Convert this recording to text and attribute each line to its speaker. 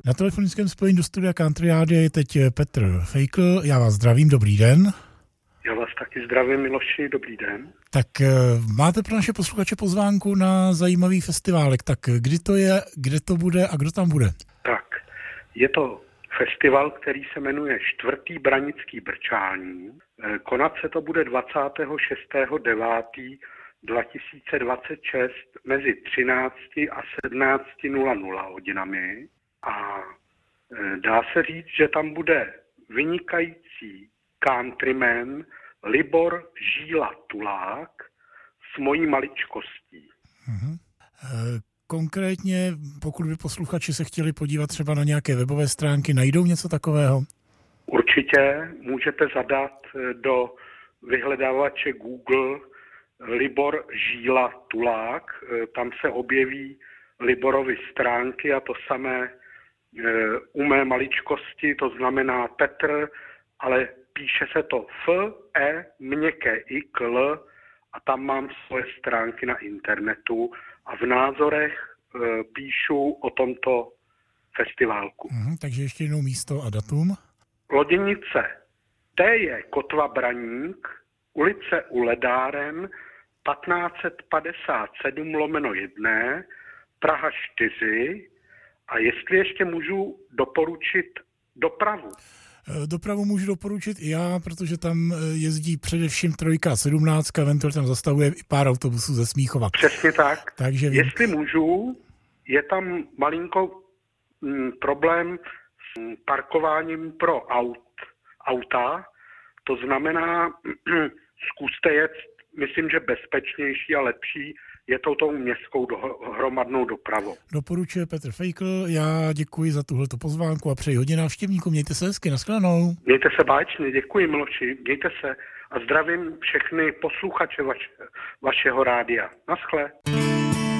Speaker 1: Na telefonickém spojení do studia Country Rádia je teď Petr Feikl. Já vás zdravím, dobrý den.
Speaker 2: Já vás taky zdravím, Miloši, dobrý den.
Speaker 1: Tak máte pro naše posluchače pozvánku na zajímavý festiválek. Tak kdy to je, kde to bude a kdo tam bude?
Speaker 2: Tak, je to festival, který se jmenuje Čtvrtý branický brčální. Konat se to bude 26.9.2026 mezi 13 a 17:00 hodinami. A dá se říct, že tam bude vynikající countryman Libor Žíla Tulák s mojí maličkostí.
Speaker 1: Konkrétně, pokud by posluchači se chtěli podívat třeba na nějaké webové stránky, najdou něco takového?
Speaker 2: Určitě můžete zadat do vyhledávače Google Libor Žíla Tulák. Tam se objeví Liborovy stránky a to samé u mé maličkosti, to znamená Petr, ale píše se to F-E-I-K-L a tam mám svoje stránky na internetu a v názorech píšu o tomto festiválku.
Speaker 1: Takže ještě jednou místo a datum.
Speaker 2: Loděnice T je Kotva Braník, ulice U Ledáren, 1557/1, Praha 4. A jestli ještě můžu doporučit dopravu.
Speaker 1: Dopravu můžu doporučit i já, protože tam jezdí především 3 a 17, eventuálně tam zastavuje i pár autobusů ze Smíchova.
Speaker 2: Přesně tak.
Speaker 1: Takže
Speaker 2: jestli můžu, je tam malinko problém s parkováním pro auta. To znamená, zkuste jet, myslím, že bezpečnější a lepší je to tou městskou hromadnou dopravou.
Speaker 1: Doporučuje Petr Feikl, já děkuji za tuhleto pozvánku a přeji hodně návštěvníkům. Mějte se hezky, nashledanou.
Speaker 2: Mějte se báječně, děkuji Miloši, mějte se a zdravím všechny posluchače vašeho rádia. Naschle.